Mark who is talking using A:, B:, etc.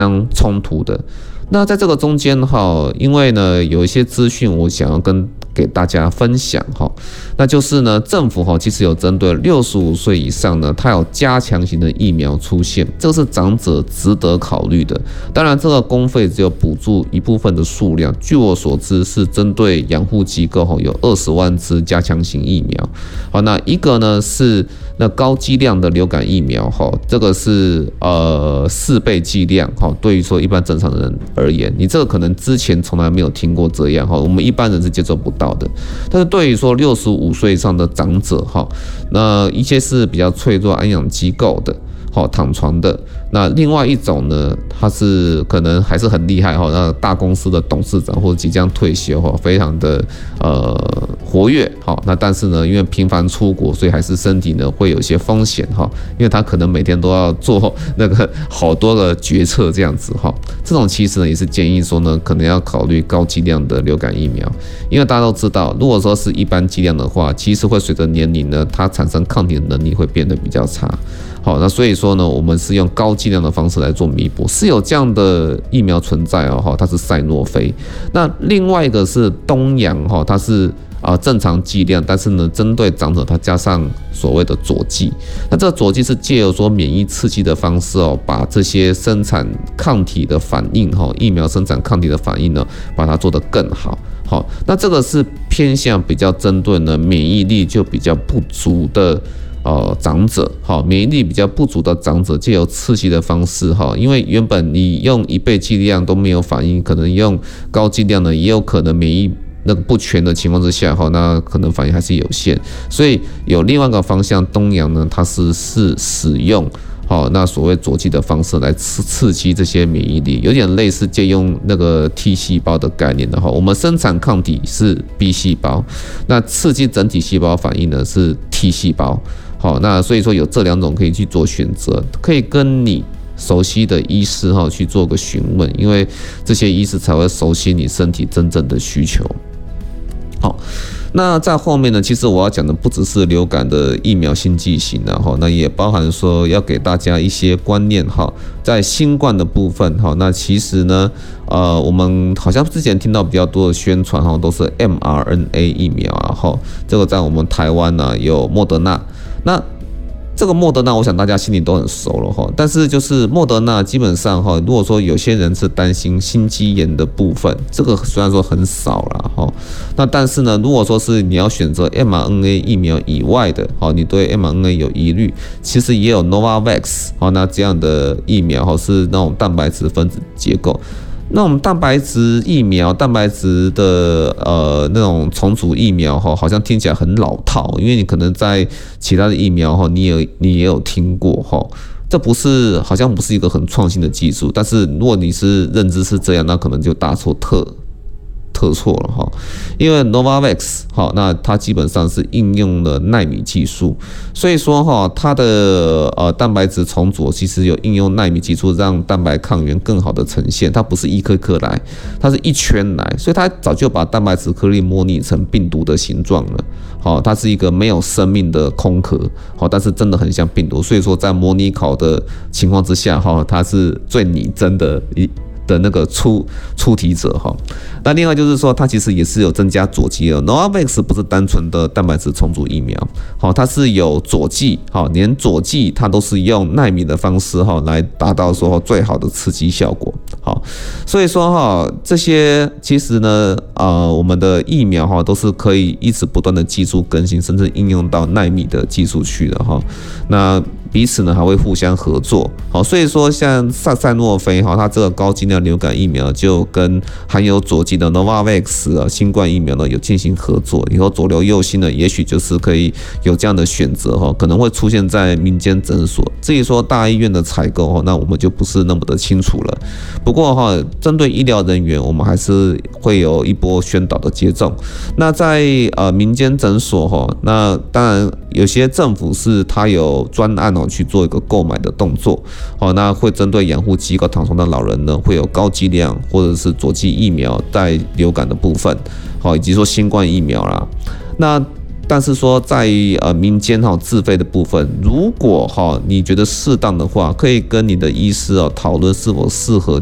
A: 相冲突的。那在这个中间因为呢有一些资讯我想要给大家分享那就是呢政府其实有针对65岁以上呢，它有加强型的疫苗出现，这是长者值得考虑的。当然这个公费只有补助一部分的数量，据我所知是针对养护机构有20万支加强型疫苗。那一个呢是那高剂量的流感疫苗这个是4倍剂量对于说一般正常人而言，你这个可能之前从来没有听过这样我们一般人是接受不到的。但是对于说65岁以上的长者那一些是比较脆弱安养机构的躺床的，那另外一种呢，他是可能还是很厉害那大公司的董事长或者即将退休非常的活跃那但是呢，因为频繁出国，所以还是身体呢会有一些风险因为他可能每天都要做那个好多个决策这样子这种其实呢也是建议说呢，可能要考虑高剂量的流感疫苗，因为大家都知道，如果说是一般剂量的话，其实会随着年龄呢，它产生抗体的能力会变得比较差。那所以说呢，我们是用高剂量的方式来做弥补，是有这样的疫苗存在它是赛诺菲。那另外一个是东洋它是正常剂量，但是呢，针对长者它加上所谓的佐剂。那这个佐剂是借由说免疫刺激的方式把这些生产抗体的反应疫苗生产抗体的反应呢，把它做得更好。那这个是偏向比较针对呢免疫力就比较不足的长者免疫力比较不足的长者，借由刺激的方式因为原本你用1倍剂量都没有反应，可能用高剂量呢也有可能免疫那个不全的情况之下那可能反应还是有限，所以有另外一个方向，东洋呢它是使用那所谓佐剂的方式来刺激这些免疫力，有点类似借用那个 T 细胞的概念的我们生产抗体是 B 细胞，那刺激整体细胞反应呢是 T 细胞。那所以说有这2种可以去做选择，可以跟你熟悉的医师去做个询问，因为这些医师才会熟悉你身体真正的需求。那在后面呢，其实我要讲的不只是流感的疫苗新剂型那也包含说要给大家一些观念在新冠的部分那其实呢我们好像之前听到比较多的宣传都是 mRNA 疫苗这个在我们台湾呢有莫德纳。那这个莫德纳我想大家心里都很熟了但是就是莫德纳基本上如果说有些人是担心心肌炎的部分，这个虽然说很少啦那但是呢，如果说是你要选择 mRNA 疫苗以外的你对 mRNA 有疑虑，其实也有 Novavax 那这样的疫苗是那种蛋白质分子结构。那我们蛋白质疫苗、蛋白质的那种重组疫苗好像听起来很老套，因为你可能在其他的疫苗你也有听过这好像不是一个很创新的技术，但是如果你是认知是这样，那可能就大错特错了因为 Novavax 那它基本上是应用了奈米技术，所以说它的蛋白质重组其实有应用奈米技术，让蛋白抗原更好的呈现，它不是一颗颗来，它是一圈来，所以它早就把蛋白质颗粒模拟成病毒的形状了它是一个没有生命的空壳但是真的很像病毒，所以说在模拟考的情况之下它是最拟真的那个出题者那另外就是说，它其实也是有增加佐剂的。Novavax 不是单纯的蛋白质重组疫苗它是有佐剂连佐剂它都是用奈米的方式来达到说最好的刺激效果所以说这些其实呢我们的疫苗都是可以一直不断的技术更新，甚至应用到奈米的技术去的那彼此呢还会互相合作所以说像赛诺菲它这个高剂量流感疫苗就跟含有佐剂的 Novavax 新冠疫苗呢有进行合作，以后左流右新呢也许就是可以有这样的选择可能会出现在民间诊所，至于说大医院的采购那我们就不是那么的清楚了。不过针对医疗人员我们还是会有一波宣导的接种。那在民间诊所那当然有些政府是它有专案去做一个购买的动作那会针对养护机构躺床的老人呢会有高剂量或者是佐剂疫苗在流感的部分以及说新冠疫苗啦。那但是说在民间自费的部分，如果你觉得适当的话，可以跟你的医师讨论是否适合